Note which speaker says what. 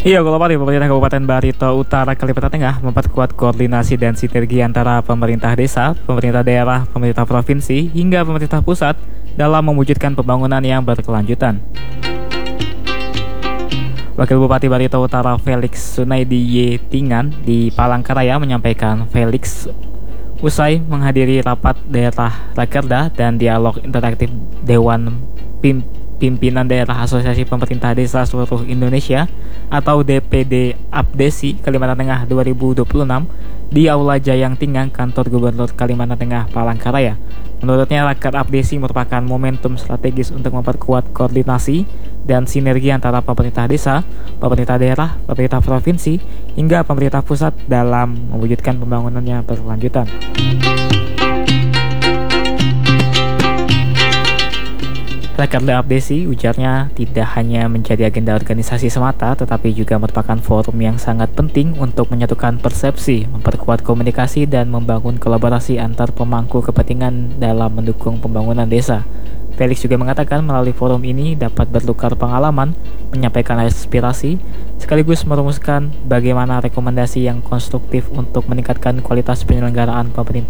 Speaker 1: Iya, kalau pemerintah Kabupaten Barito Utara Kalimantan Tengah memperkuat koordinasi dan sinergi antara pemerintah desa, pemerintah daerah, pemerintah provinsi, hingga pemerintah pusat dalam mewujudkan pembangunan yang berkelanjutan. Wakil Bupati Barito Utara Felix Sunaidi Tingan di Palangkaraya menyampaikan Felix usai menghadiri rapat daerah Rakerda dan dialog interaktif Dewan Pimpinan Daerah Asosiasi Pemerintah Desa Seluruh Indonesia atau DPD Abdesi Kalimantan Tengah 2026 di Aula Jayang Tinggang, Kantor Gubernur Kalimantan Tengah Palangkaraya. Menurutnya, Raker Abdesi merupakan momentum strategis untuk memperkuat koordinasi dan sinergi antara pemerintah desa, pemerintah daerah, pemerintah provinsi, hingga pemerintah pusat dalam mewujudkan pembangunannya berkelanjutan. Rakerda Abdesi, ujarnya, tidak hanya menjadi agenda organisasi semata, tetapi juga merupakan forum yang sangat penting untuk menyatukan persepsi, memperkuat komunikasi, dan membangun kolaborasi antar pemangku kepentingan dalam mendukung pembangunan desa. Felix juga mengatakan melalui forum ini dapat bertukar pengalaman, menyampaikan aspirasi, sekaligus merumuskan bagaimana rekomendasi yang konstruktif untuk meningkatkan kualitas penyelenggaraan pemerintah